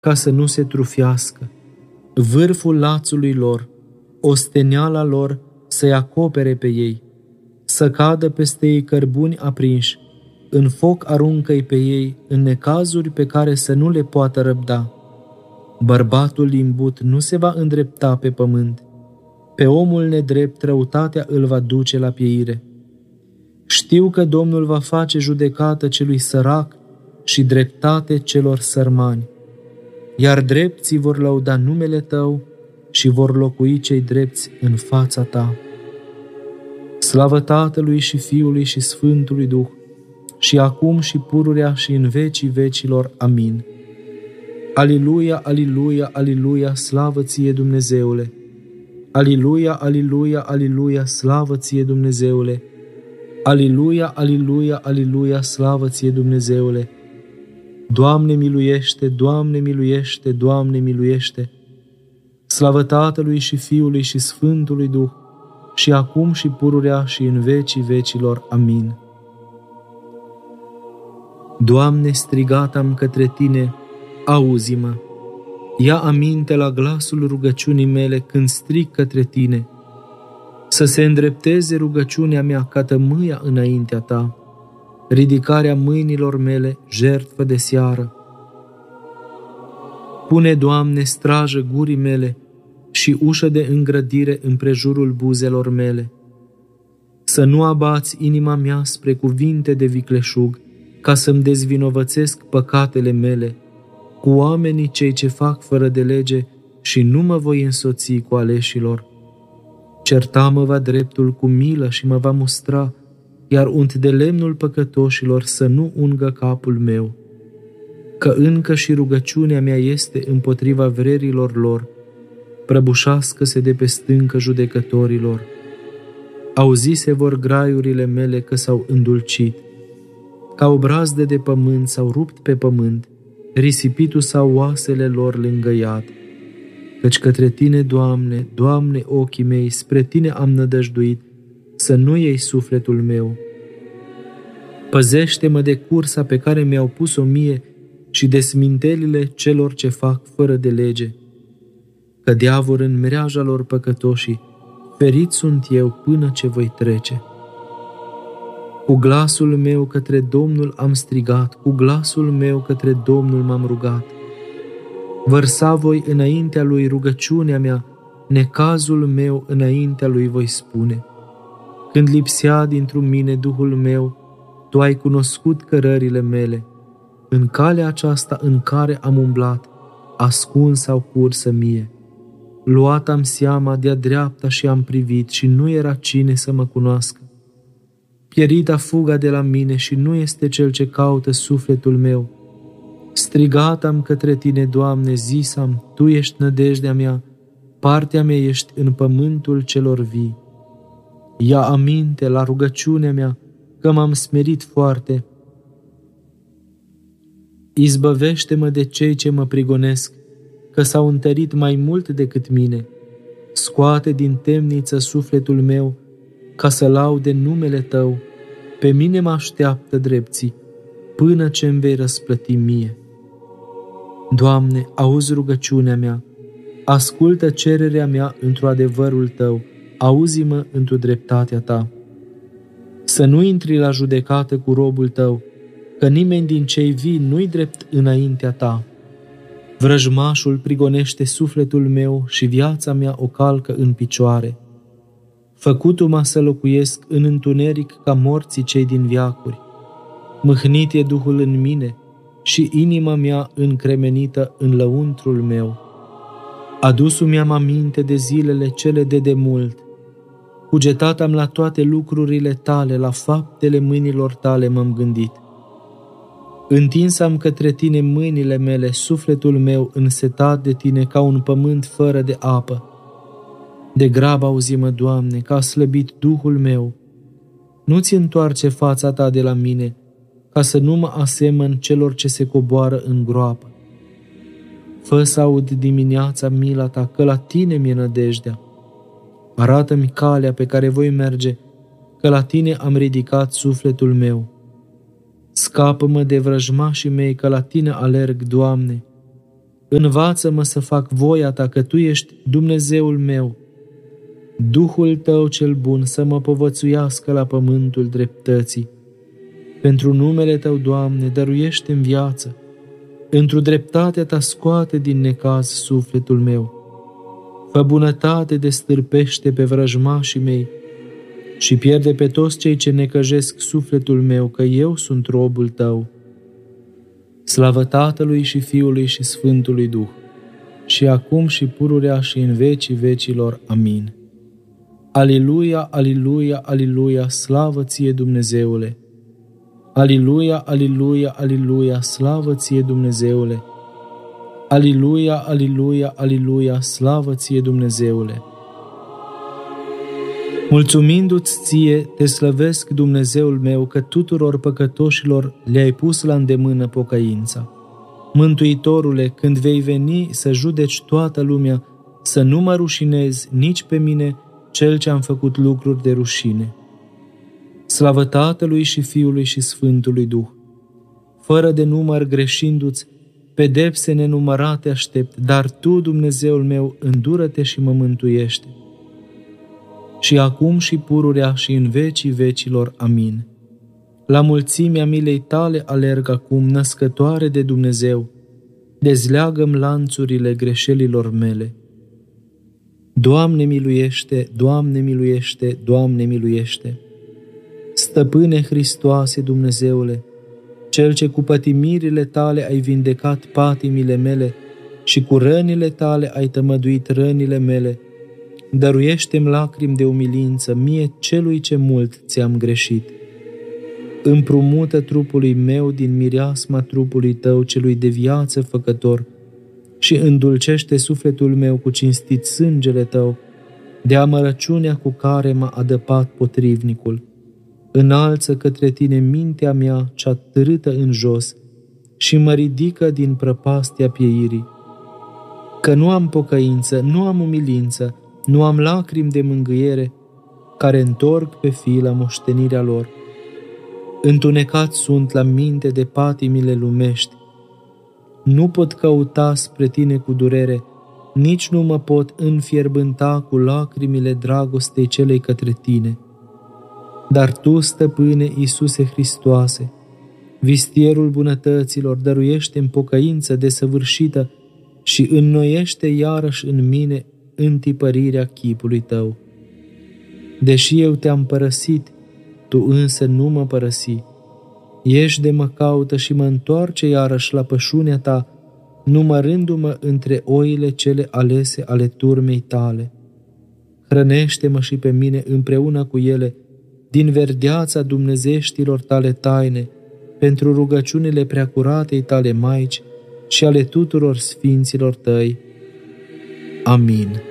ca să nu se trufiască. Vârful lațului lor, osteneala lor să-i acopere pe ei, să cadă peste ei cărbuni aprinși, în foc aruncă-i pe ei, în necazuri pe care să nu le poată răbda. Bărbatul limbut nu se va îndrepta pe pământ, pe omul nedrept răutatea îl va duce la pieire. Știu că Domnul va face judecată celui sărac și dreptate celor sărmani, iar drepții vor lăuda numele Tău și vor locui cei drepți în fața Ta. Slavă Tatălui și Fiului și Sfântului Duh, și acum și pururea și în vecii vecilor. Amin. Aliluia, aliluia, aliluia, slavă Ție, Dumnezeule! Aliluia, aliluia, aliluia, slavă Ție, Dumnezeule! Aliluia, aliluia, aliluia, slavă Ție, Dumnezeule! Doamne miluiește, Doamne miluiește, Doamne miluiește! Slavă Tatălui și Fiului și Sfântului Duh, și acum și pururea și în vecii vecilor. Amin. Doamne, strigat-am către Tine, auzi-mă! Ia aminte la glasul rugăciunii mele când strig către Tine, să se îndrepteze rugăciunea mea ca tămâia înaintea Ta, ridicarea mâinilor mele, jertfă de seară. Pune, Doamne, strajă gurii mele și ușă de îngrădire împrejurul buzelor mele. Să nu abați inima mea spre cuvinte de vicleșug, ca să-mi dezvinovățesc păcatele mele cu oamenii cei ce fac fără de lege și nu mă voi însoți cu aleșilor. Certa-mă va dreptul cu milă și mă va mustra, iar unt de lemnul păcătoșilor să nu ungă capul meu. Că încă și rugăciunea mea este împotriva vrerilor lor, prăbușească-se de pe stâncă judecătorilor. Auzise vor graiurile mele că s-au îndulcit, ca o brazdă de pământ s-au rupt pe pământ, risipitul sau oasele lor lângă iad. Căci către Tine, Doamne, Doamne, ochii mei, spre Tine am nădăjduit, să nu iei sufletul meu. Păzește-mă de cursa pe care mi-au pus-o mie și de smintelile celor ce fac fără de lege. Cădea vor în mreaja lor păcătoșii, ferit sunt eu până ce voi trece. Cu glasul meu către Domnul am strigat, cu glasul meu către Domnul m-am rugat. Vărsa voi înaintea Lui rugăciunea mea, necazul meu înaintea Lui voi spune. Când lipsea dintr-un mine Duhul meu, Tu ai cunoscut cărările mele. În calea aceasta în care am umblat, ascuns sau cursă mie. Luat am seama de-a dreapta și am privit și nu era cine să mă cunoască. Pierita fuga de la mine și nu este cel ce caută sufletul meu. Strigat am către Tine, Doamne, zis-am, Tu ești nădejdea mea, partea mea ești în pământul celor vii. Ia aminte la rugăciunea mea, că m-am smerit foarte. Izbăvește-mă de cei ce mă prigonesc, că s-au întărit mai mult decât mine. Scoate din temniță sufletul meu, ca să laude numele Tău. Pe mine mă așteaptă drepții, până ce îmi vei răsplăti mie. Doamne, auzi rugăciunea mea, ascultă cererea mea într-o adevărul Tău, auzi-mă într-o dreptatea Ta. Să nu intri la judecată cu robul Tău, că nimeni din cei vii nu-i drept înaintea Ta. Vrăjmașul prigonește sufletul meu și viața mea o calcă în picioare. Făcut-mă să locuiesc în întuneric ca morții cei din veacuri. Mâhnit e Duhul în mine și inima mea încremenită în lăuntrul meu. Adus-mi am aminte de zilele cele de demult. Cugetat am la toate lucrurile Tale, la faptele mâinilor Tale m-am gândit. Întins am către Tine mâinile mele, sufletul meu însetat de Tine ca un pământ fără de apă. De grab auzi-mă, Doamne, că a slăbit Duhul meu. Nu-ți întoarce fața Ta de la mine, ca să nu mă asemăn celor ce se coboară în groapă. Fă să aud dimineața mila Ta, că la Tine mi-e nădejdea. Arată-mi calea pe care voi merge, că la Tine am ridicat sufletul meu. Scapă-mă de vrăjmașii mei, că la Tine alerg, Doamne. Învață-mă să fac voia Ta, că Tu ești Dumnezeul meu. Duhul Tău cel bun să mă povățuiască la pământul dreptății. Pentru numele Tău, Doamne, dăruiește-mi viață. Într-o dreptatea Ta scoate din necaz sufletul meu. Fă bunătate, destârpește pe vrăjmașii mei și pierde pe toți cei ce necăjesc sufletul meu, că eu sunt robul Tău. Slavă Tatălui și Fiului și Sfântului Duh, și acum și pururea și în vecii vecilor. Amin. Aliluia, aliluia, aliluia, slavă Ție, Dumnezeule! Aliluia, aliluia, aliluia, slavă Ție, Dumnezeule! Aliluia, aliluia, aliluia, slavă Ție, Dumnezeule! Mulțumindu-ți Ție, Te slăvesc, Dumnezeul meu, că tuturor păcătoșilor le-ai pus la îndemână pocăința. Mântuitorule, când vei veni să judeci toată lumea, să nu mă rușinezi nici pe mine, cel ce am făcut lucruri de rușine. Slavă Tatălui și Fiului și Sfântului Duh! Fără de număr greșindu-ți, pedepse nenumărate aștept, dar Tu, Dumnezeul meu, îndură-te și mă mântuiește. Și acum și pururea și în vecii vecilor. Amin. La mulțimea milei Tale alerg acum, născătoare de Dumnezeu, dezleagă-mi lanțurile greșelilor mele. Doamne miluiește, Doamne miluiește, Doamne miluiește! Stăpâne Hristoase, Dumnezeule, Cel ce cu pătimirile Tale ai vindecat patimile mele și cu rănile Tale ai tămăduit rănile mele, dăruiește-mi lacrimi de umilință mie, celui ce mult ți-am greșit. Împrumută trupului meu din mireasma trupului Tău, celui de viață făcător, și îndulcește sufletul meu cu cinstit sângele Tău, de amărăciunea cu care m-a adăpat potrivnicul. Înalță către Tine mintea mea cea târâtă în jos și mă ridică din prăpastia pieirii. Că nu am pocăință, nu am umilință, nu am lacrimi de mângâiere, care întorc pe fii la moștenirea lor. Întunecat sunt la minte de patimile lumești. Nu pot căuta spre Tine cu durere, nici nu mă pot înfierbânta cu lacrimile dragostei celei către Tine. Dar Tu, Stăpâne Iisuse Hristoase, vistierul bunătăților, dăruiește-mi pocăință desăvârșită și înnoiește iarăși în mine întipărirea chipului Tău. Deși eu Te-am părăsit, Tu însă nu mă părăsi. Ești de mă caută și mă întoarce iarăși la pășunea Ta, numărându-mă între oile cele alese ale turmei Tale. Hrănește-mă și pe mine împreună cu ele, din verdeața dumnezeștilor Tale taine, pentru rugăciunile preacuratei Tale Maici și ale tuturor sfinților Tăi. Amin.